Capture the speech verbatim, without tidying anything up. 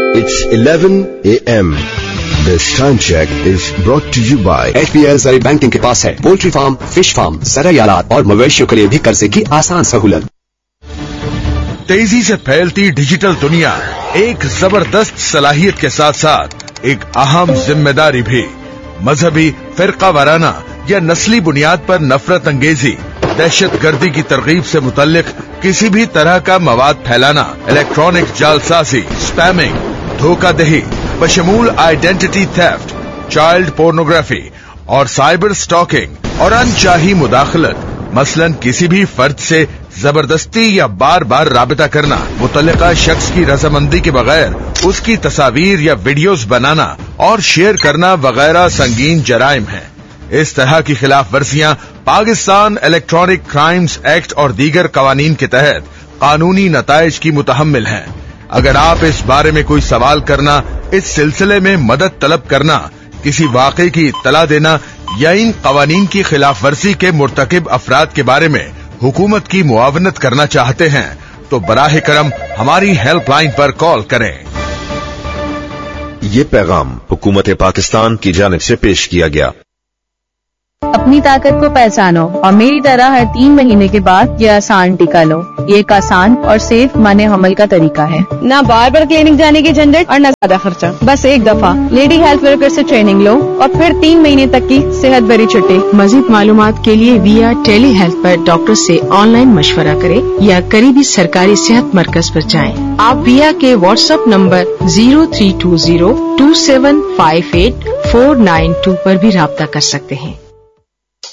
It's eleven a m This time check is brought to you by H P L زرعی banking کے پاس ہے poultry farm, fish farm, زرعی آلات اور مویشیوں کے لیے بھی قرضے کی آسان سہولت۔ تیزی سے پھیلتی ڈیجیٹل دنیا ایک زبردست صلاحیت کے ساتھ ساتھ ایک اہم ذمہ داری بھی، مذہبی، فرقہ وارانہ یا نسلی بنیاد پر نفرت انگیزی، دہشت گردی کی ترغیب سے متعلق کسی بھی طرح کا مواد پھیلانا، الیکٹرانک جعلسازی، اسپیمنگ، دھوکہ دہی بشمول آئیڈینٹی تھیفٹ، چائلڈ پورنوگرافی اور سائبر سٹاکنگ اور انچاہی مداخلت، مثلاً کسی بھی فرد سے زبردستی یا بار بار رابطہ کرنا، متعلقہ شخص کی رضامندی کے بغیر اس کی تصاویر یا ویڈیوز بنانا اور شیئر کرنا وغیرہ سنگین جرائم ہیں۔ اس طرح کی خلاف ورزیاں پاکستان الیکٹرانک کرائمز ایکٹ اور دیگر قوانین کے تحت قانونی نتائج کی متحمل ہیں۔ اگر آپ اس بارے میں کوئی سوال کرنا، اس سلسلے میں مدد طلب کرنا، کسی واقعے کی اطلاع دینا یا ان قوانین کی خلاف ورزی کے مرتکب افراد کے بارے میں حکومت کی معاونت کرنا چاہتے ہیں تو براہ کرم ہماری ہیلپ لائن پر کال کریں۔ یہ پیغام حکومت پاکستان کی جانب سے پیش کیا گیا۔ اپنی طاقت کو پہچانو اور میری طرح ہر تین مہینے کے بعد یہ آسان ٹیکہ لو۔ یہ ایک آسان اور سیف معنی حمل کا طریقہ ہے، نہ بار بار کلینک جانے کی جھنجٹ اور نہ زیادہ خرچہ۔ بس ایک دفعہ لیڈی ہیلتھ ورکر سے ٹریننگ لو اور پھر تین مہینے تک کی صحت بھری چھٹی۔ مزید معلومات کے لیے ویا ٹیلی ہیلتھ پر ڈاکٹر سے آن لائن مشورہ کریں یا قریبی سرکاری صحت مرکز پر جائیں۔ آپ ویا کے what's app number zero three to zero to seven five eight four nine to پر بھی رابطہ کر سکتے ہیں۔